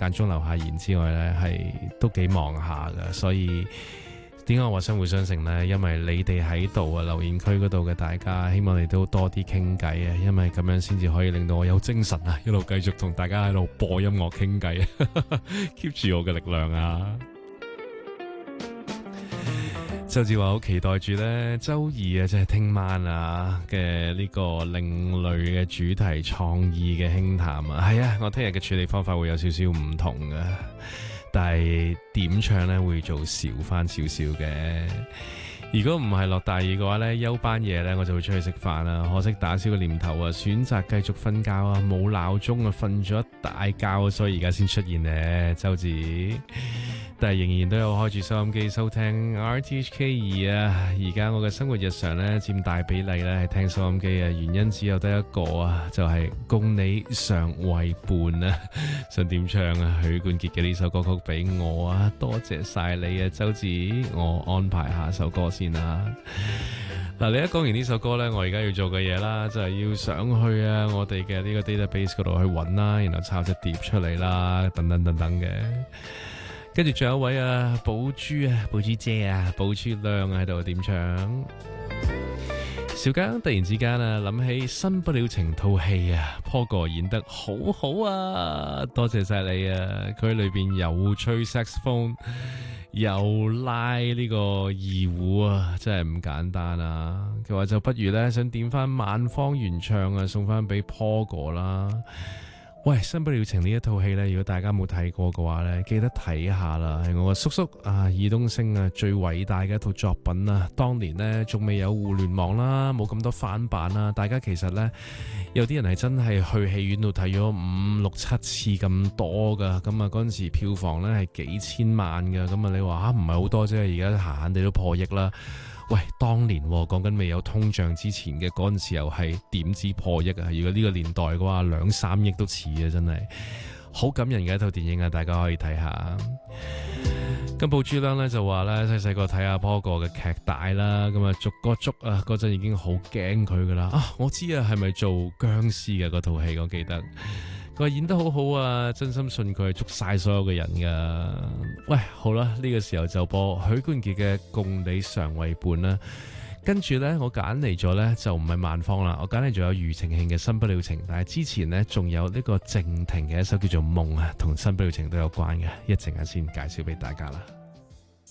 間中留下言之外呢，係都幾忙下噶。所以點解我話相輔相成呢？因為你哋喺度啊，留言區嗰度嘅大家，希望你都多啲傾偈啊，因為咁樣先至可以令到我有精神啊，一路繼續同大家喺度播音樂傾偈啊，keep 住我嘅力量啊！周志話好期待住呢周二啊，即係聽晚啊嘅呢個另類嘅主題創意嘅輕談啊，係啊，我聽日嘅處理方法會有少少唔同嘅，但係點唱呢會做少翻少少嘅。如果唔係落大雨嘅話呢，休班夜呢我就會出去食飯啦。可惜打消個念頭啊，選擇繼續瞓覺啊，冇鬧鐘啊，瞓咗一大覺，所以而家先出現呢周子。但係仍然都有開住收音機收聽 RTHK 2啊。而家我嘅生活日常呢，佔大比例呢係聽收音機啊，原因只有得一個啊，就係共你常為伴啊。想點唱啊？許冠傑嘅呢首歌曲俾我啊，多謝晒你啊，周子，我安排下首歌先啦。嗱，你一講完呢首歌呢，我而家要做嘅嘢啦，就係要上去啊我哋嘅呢個 database 嗰度去揾啦，然後抄隻碟出嚟啦，等等等等嘅。跟住仲有一位啊，寶珠啊，寶珠姐啊，寶珠亮喺度點唱。小剛突然之間啊，諗起《新不了情》套戲啊，波哥演得好好啊，多謝晒你啊！佢喺裏邊又吹 saxophone，又拉呢個二胡啊，真係唔簡單啊！佢話就不如呢，想點翻萬芳原唱啊，送翻俾波哥啦。喂，新不了情呢一套戲呢，如果大家冇睇過嘅話呢，記得睇下啦。係我個叔叔啊，爾冬升啊，最偉大嘅一套作品啊。當年呢，仲未有互聯網啦，冇咁多翻版啦。大家其實呢，有啲人係真係去戲院度睇咗5、6、7次咁多噶。咁啊，嗰陣時票房呢係幾千萬噶。咁啊，你話唔係好多啫，而家閒閒地都破億啦。喂，當年講緊未有通脹之前嘅嗰陣時候係點知破億啊？如果呢個年代嘅話，2、3億都似啊，真係好感人嘅一套電影啊！大家可以睇下。咁寶珠娘咧就話咧，細細個睇阿波哥嘅劇帶啦，咁啊逐個捉啊，嗰陣已經好驚佢噶啦。啊，我知啊，係咪做僵屍嘅嗰套戲？我記得。佢話演得好好啊，真心信佢係捉晒所有嘅人噶。喂，好啦，呢個時候就播許冠傑嘅《共你常為伴》啦。跟住呢，我揀嚟咗呢，就唔係萬芳啦，我揀嚟仲有庾澄慶嘅《新不了情》，但係之前呢，仲有呢個靜婷嘅一首叫做《夢》啊，同《新不了情》都有關嘅，一陣間先介紹俾大家啦。